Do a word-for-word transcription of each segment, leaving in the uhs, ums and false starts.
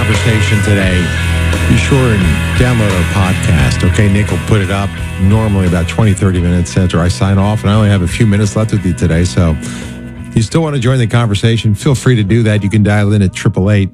conversation today, be sure and download our podcast. Okay, Nick will put it up normally about twenty, thirty minutes after I sign off, and I only have a few minutes left with you today. So if you still want to join the conversation, feel free to do that. You can dial in at eight eight eight,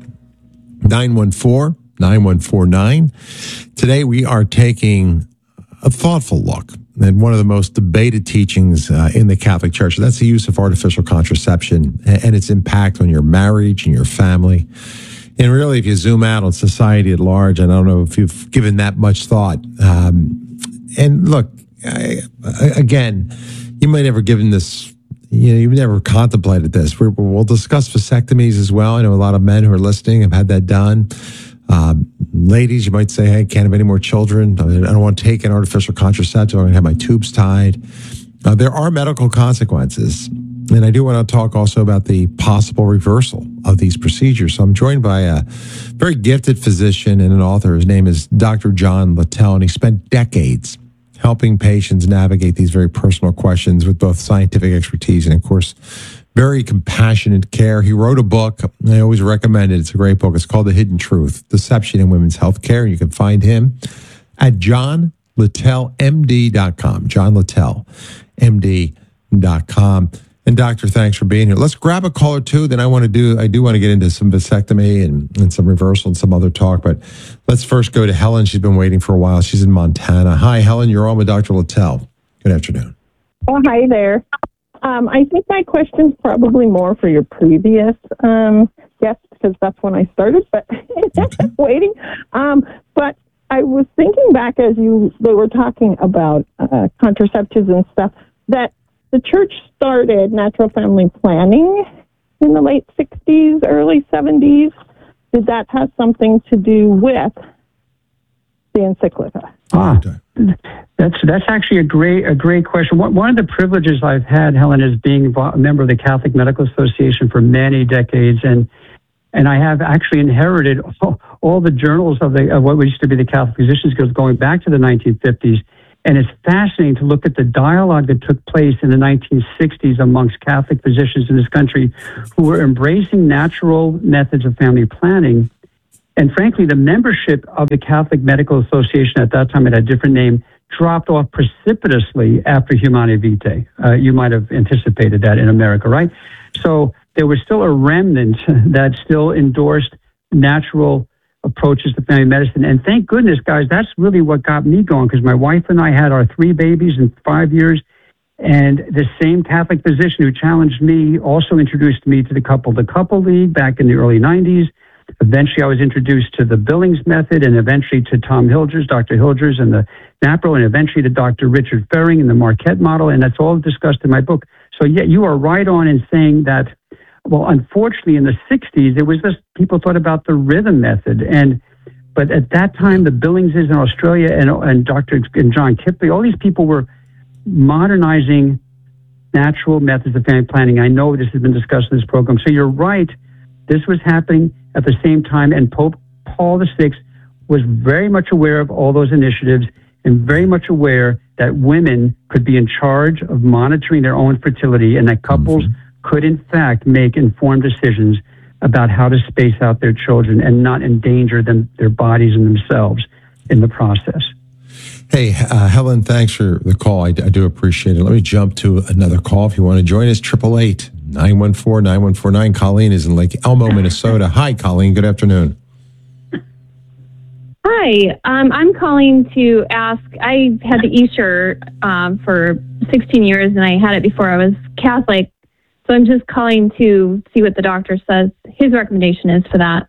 nine one four, nine one four nine. Today we are taking a thoughtful look at one of the most debated teachings uh, in the Catholic Church. That's the use of artificial contraception and its impact on your marriage and your family. And really, if you zoom out on society at large, and I don't know if you've given that much thought. Um, and look, I, again, you might never given this, you know, you've never contemplated this. We're, we'll discuss vasectomies as well. I know a lot of men who are listening have had that done. Um, ladies, you might say, hey, I can't have any more children. I don't want to take an artificial contraceptive. I'm going to have my tubes tied. Uh, there are medical consequences. And I do want to talk also about the possible reversal of these procedures. So I'm joined by a very gifted physician and an author. His name is Doctor John Littell, and he spent decades helping patients navigate these very personal questions with both scientific expertise and, of course, very compassionate care. He wrote a book. I always recommend it. It's a great book. It's called The Hidden Truth, Deception in Women's Healthcare. You can find him at john littell m d dot com, john littell m d dot com. And doctor, thanks for being here. Let's grab a call or two. Then I want to do, I do want to get into some vasectomy and, and some reversal and some other talk. But let's first go to Helen. She's been waiting for a while. She's in Montana. Hi, Helen. You're on with Doctor Littell. Good afternoon. Oh, hi there. Um, I think my question's probably more for your previous um, guest, because that's when I started, but okay. waiting. Um, but I was thinking back as you they were talking about uh, contraceptives and stuff, that the church started natural family planning in the late sixties, early seventies. Did that have something to do with the encyclica? Ah, that's that's actually a great a great question. One of the privileges I've had, Helen, is being a member of the Catholic Medical Association for many decades, and and I have actually inherited all, all the journals of the of what used to be the Catholic Physicians Guild going back to the nineteen fifties. And it's fascinating to look at the dialogue that took place in the nineteen sixties amongst Catholic physicians in this country who were embracing natural methods of family planning. And frankly, the membership of the Catholic Medical Association at that time, it had a different name, dropped off precipitously after Humanae Vitae. Uh, you might have anticipated that in America, right? So there was still a remnant that still endorsed natural approaches to family medicine. And thank goodness, guys, that's really what got me going, because my wife and I had our three babies in five years. And the same Catholic physician who challenged me also introduced me to the Couple to Couple League back in the early nineties. Eventually, I was introduced to the Billings method, and eventually to Tom Hilgers, Doctor Hilgers, and the NAPRO, and eventually to Doctor Richard Ferring and the Marquette model. And that's all discussed in my book. So yeah, you are right on in saying that. Well, unfortunately, in the sixties, it was just people thought about the rhythm method, and but at that time, the Billingses in Australia and and Doctor and John Kipley, all these people were modernizing natural methods of family planning. I know this has been discussed in this program, so you're right. This was happening at the same time, and Pope Paul the Sixth was very much aware of all those initiatives and very much aware that women could be in charge of monitoring their own fertility, and that couples mm-hmm. could, in fact, make informed decisions about how to space out their children and not endanger them, their bodies and themselves in the process. Hey, uh, Helen, thanks for the call. I, I do appreciate it. Let me jump to another call. If you want to join us, eight eight eight, nine one four, nine one four nine. Colleen is in Lake Elmo, Minnesota. Hi, Colleen. Good afternoon. Hi, um, I'm calling to ask. I had the Easter um, for sixteen years, and I had it before I was Catholic. So I'm just calling to see what the doctor says his recommendation is for that.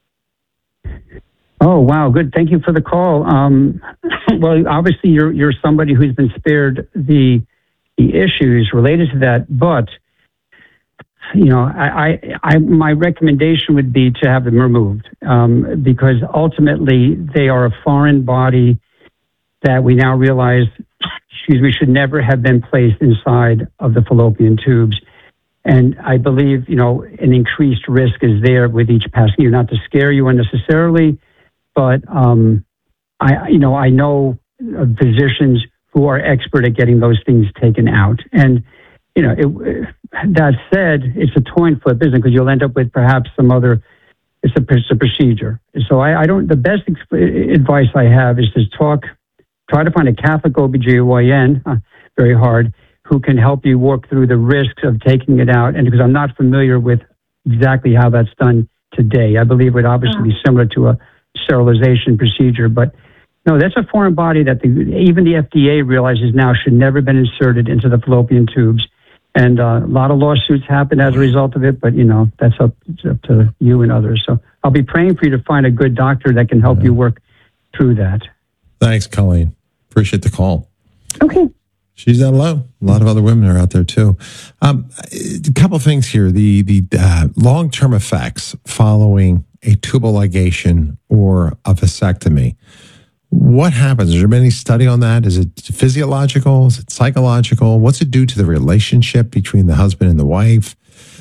Oh, wow. Good. Thank you for the call. Um, well, obviously, you're you're somebody who's been spared the the issues related to that. But, you know, I, I, I my recommendation would be to have them removed um, because ultimately they are a foreign body that we now realize, excuse me, should never have been placed inside of the fallopian tubes. And I believe, you know, an increased risk is there with each passing year, not to scare you unnecessarily, but um, I, you know, I know uh, physicians who are expert at getting those things taken out. And, you know, it, that said, it's a toy and flip, isn't it? Because you'll end up with perhaps some other it's a, it's a procedure. So I, I don't. The best exp- advice I have is to talk. Try to find a Catholic O B G Y N. Uh, very hard. Who can help you work through the risks of taking it out? And because I'm not familiar with exactly how that's done today, I believe it would obviously be similar to a sterilization procedure. But no, that's a foreign body that the, even the F D A realizes now should never have been inserted into the fallopian tubes. And uh, a lot of lawsuits happen as a result of it. But, you know, that's up, it's up to you and others. So I'll be praying for you to find a good doctor that can help yeah. you work through that. Thanks, Colleen. Appreciate the call. Okay. She's not alone. A lot of other women are out there too. Um, a couple of things here. The the uh, long-term effects following a tubal ligation or a vasectomy. What happens? Is there any study on that? Is it physiological? Is it psychological? What's it do to the relationship between the husband and the wife?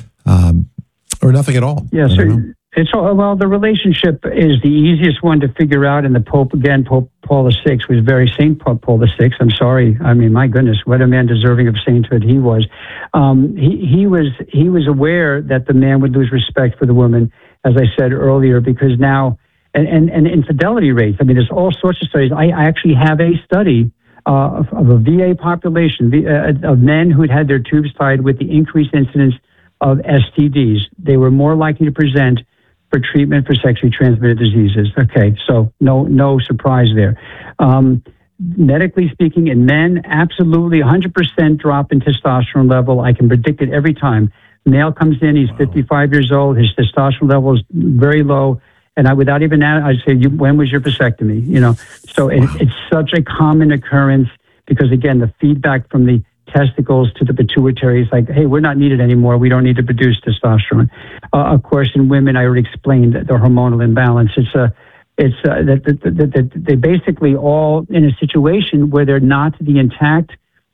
Um, or nothing at all? Yeah, so it's well, the relationship is the easiest one to figure out. And the Pope, again, Pope Paul the Sixth was very Saint Paul the Sixth. I'm sorry. I mean, my goodness, what a man deserving of sainthood he was. Um, he, he was he was aware that the man would lose respect for the woman, as I said earlier, because now, and, and, and infidelity rates. I mean, there's all sorts of studies. I, I actually have a study uh, of, of a V A population uh, of men who had had their tubes tied with the increased incidence of S T Ds. They were more likely to present for treatment for sexually transmitted diseases. Okay, so no no surprise there. Um, medically speaking, in men, absolutely one hundred percent drop in testosterone level. I can predict it every time. Male comes in, he's wow. fifty-five years old, his testosterone level is very low, and I, without even, I'd say, you, when was your vasectomy? You know, so it, wow. it's such a common occurrence because, again, the feedback from the testicles to the pituitary is like, hey, we're not needed anymore. We don't need to produce testosterone. Uh, of course, in women, I already explained the hormonal imbalance. It's a, it's a, that, that, that, that they basically all in a situation where they're not the intact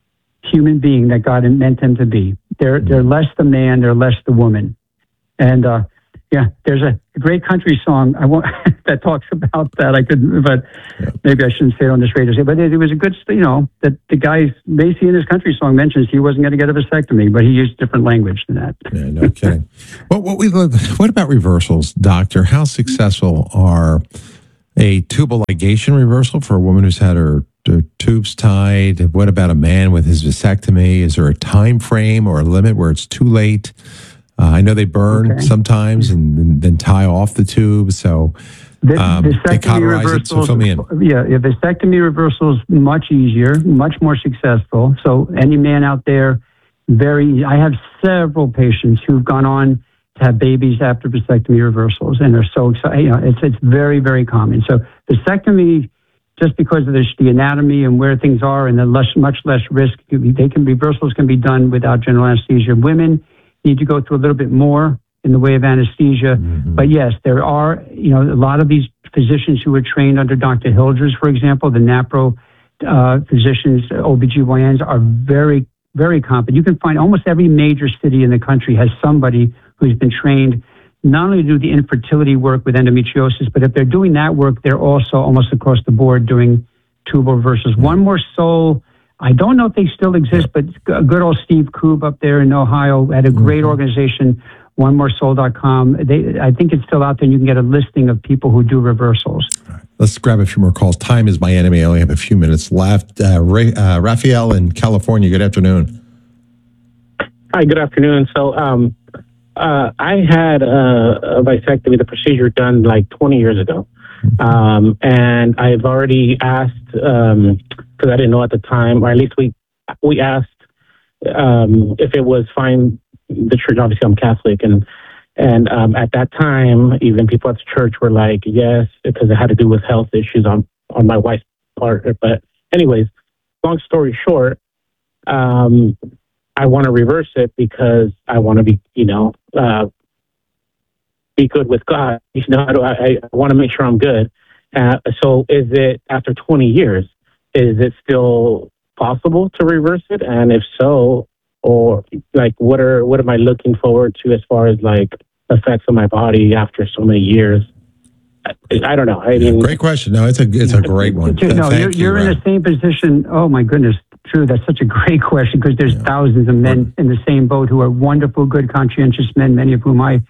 human being that God meant them to be. They're they're less the man, they're less the woman. And uh, yeah, there's a great country song I won't that talks about that. I could, but yeah. maybe I shouldn't say it on this radio. But it, it was a good, you know, that the guy Macy in his country song mentions he wasn't going to get a vasectomy, but he used different language than that. Yeah, no kidding. Well, what we what about reversals, doctor? How successful are a tubal ligation reversal for a woman who's had her, her tubes tied? What about a man with his vasectomy? Is there a time frame or a limit where it's too late? Uh, I know they burn okay. sometimes and, and then tie off the tube, so um, they cauterize it. So fill me in. Yeah, yeah, vasectomy reversal is much easier, much more successful. So any man out there, very. I have several patients who've gone on to have babies after vasectomy reversals, and they're so excited. You know, it's it's very very common. So vasectomy, just because of the, the anatomy and where things are, and the less much less risk, they can reversals can be done without general anesthesia. Women need to go through a little bit more in the way of anesthesia. Mm-hmm. But yes, there are, you know, a lot of these physicians who were trained under Doctor Hildreth, for example, the NAPRO uh, physicians, O B G Y Ns are very, very competent. You can find almost every major city in the country has somebody who's been trained not only to do the infertility work with endometriosis, but if they're doing that work, they're also almost across the board doing tubal reversals. Mm-hmm. One More Soul, I don't know if they still exist, but good old Steve Koob up there in Ohio had a great mm-hmm. organization, one more soul dot com. They, I think it's still out there, and you can get a listing of people who do reversals. All right. Let's grab a few more calls. Time is my enemy. I only have a few minutes left. Uh, Ray, uh, Raphael in California, good afternoon. Hi, good afternoon. So um, uh, I had a, a vasectomy, the procedure done like twenty years ago. Um, and I've already asked, um, because I didn't know at the time, or at least we we asked um, if it was fine. The church, obviously, I'm Catholic, and and um, at that time, even people at the church were like, yes, because it had to do with health issues on on my wife's part. But anyways, long story short, um, I want to reverse it because I want to be, you know, uh, be good with God. You know, I, I want to make sure I'm good. Uh, so is it, after twenty years, is it still possible to reverse it? And if so, or like, what are, what am I looking forward to as far as like effects on my body after so many years? I, I don't know. I mean, great question. No, it's a, it's a great one. No, you're, you're in the same position. Oh my goodness. True. That's such a great question because there's yeah. thousands of men in the same boat who are wonderful, good, conscientious men, many of whom I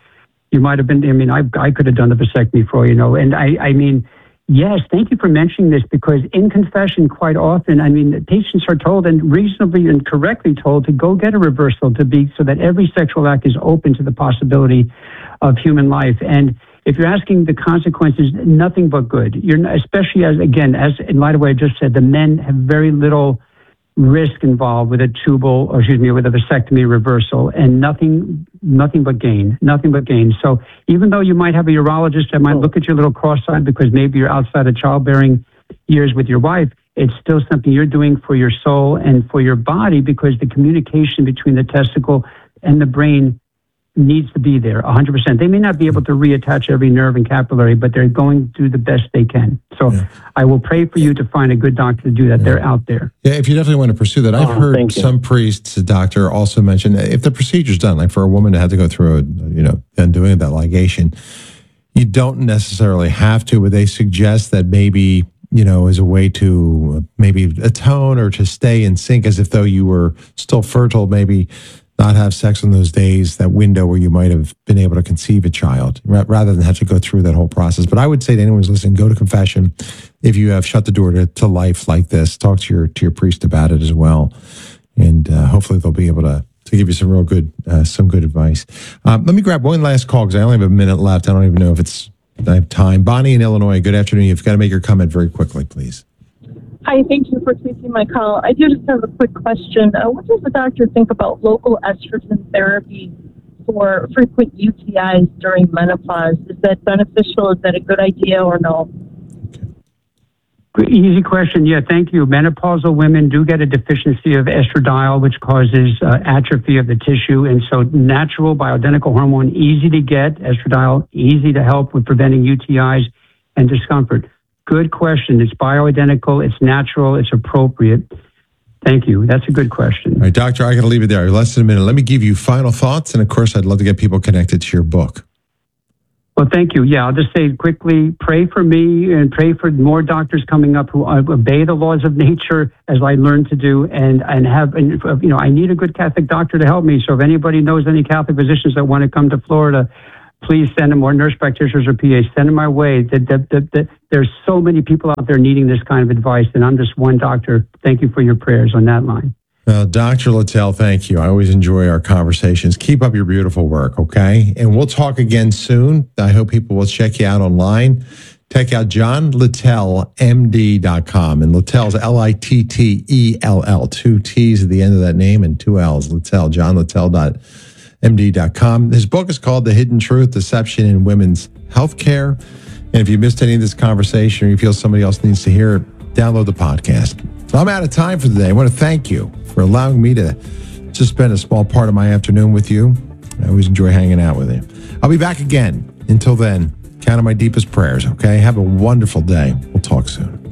You might have been, I mean, I, I could have done the vasectomy for you, you know, and I, I mean, yes, thank you for mentioning this, because in confession, quite often, I mean, patients are told, and reasonably and correctly told, to go get a reversal, to be, so that every sexual act is open to the possibility of human life. And if you're asking the consequences, nothing but good. You're not, especially as, again, as in light of what I just said, the men have very little risk involved with a tubal, or excuse me, with a vasectomy reversal, and nothing, nothing but gain, nothing but gain. So even though you might have a urologist that might look at you a little cross-eyed because maybe you're outside of childbearing years with your wife, it's still something you're doing for your soul and for your body, because the communication between the testicle and the brain needs to be there one hundred percent. They may not be able to reattach every nerve and capillary, but they're going to do the best they can. So yeah. I will pray for you to find a good doctor to do that. Yeah. They're out there. Yeah, if you definitely want to pursue that. I've oh, heard some priests, doctor, also mention if the procedure's done, like for a woman to have to go through, a, you know, and doing that ligation, you don't necessarily have to, but they suggest that maybe, you know, as a way to maybe atone or to stay in sync, as if though you were still fertile, maybe not have sex in those days, that window where you might have been able to conceive a child, rather than have to go through that whoole process. But I would say to anyone who's listening, go to confession. If you have shut the door to, to life like this, talk to your to your priest about it as well, and uh, hopefully they'll be able to to give you some real good uh, some good advice. Um, let me grab one last call because I only have a minute left. I don't even know if it's I have time. Bonnie in Illinois. Good afternoon. You've got to make your comment very quickly, please. Hi, thank you for taking my call. I do just have a quick question. Uh, what does the doctor think about local estrogen therapy for frequent U T Is during menopause? Is that beneficial? Is that a good idea or no? Easy question. Yeah, thank you. Menopausal women do get a deficiency of estradiol, which causes uh, atrophy of the tissue. And so natural bioidentical hormone, easy to get, estradiol, easy to help with preventing U T Is and discomfort. Good question. It's bioidentical, it's natural, it's appropriate. Thank you. That's a good question. All right, doctor, I got to leave it there. Less than a minute. Let me give you final thoughts. And of course, I'd love to get people connected to your book. Well, thank you. Yeah, I'll just say quickly, pray for me and pray for more doctors coming up who obey the laws of nature as I learned to do, and, and have, and, you know, I need a good Catholic doctor to help me. So if anybody knows any Catholic physicians that want to come to Florida, please send them, or nurse practitioners or P As, send them my way. The, the, the, the, there's so many people out there needing this kind of advice, and I'm just one doctor. Thank you for your prayers on that line. Well, Doctor Littell, thank you. I always enjoy our conversations. Keep up your beautiful work, okay? And we'll talk again soon. I hope people will check you out online. Check out john littell m d dot com. And Littell's L I T T E L L, two T's at the end of that name and two L's. Littell, john littell dot m d dot com. His book is called The Hidden Truth, Deception in Women's Healthcare. And if you missed any of this conversation or you feel somebody else needs to hear it, download the podcast. I'm out of time for today. I want to thank you for allowing me to just spend a small part of my afternoon with you. I always enjoy hanging out with you. I'll be back again. Until then, count on my deepest prayers, okay? Have a wonderful day. We'll talk soon.